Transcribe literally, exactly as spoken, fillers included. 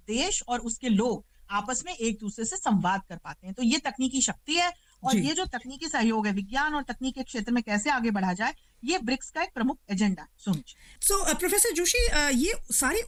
देश और उसके लोग आपस में एक दूसरे से संवाद कर पाते हैं। तो ये तकनीकी शक्ति है और जी। ये जो तकनीकी सहयोग है विज्ञान और तकनीक के क्षेत्र में कैसे आगे बढ़ा जाए, ये ब्रिक्स का एक प्रमुख एजेंडा है। सुनिश्चित सो प्रोफेसर जोशी, अ, ये सारी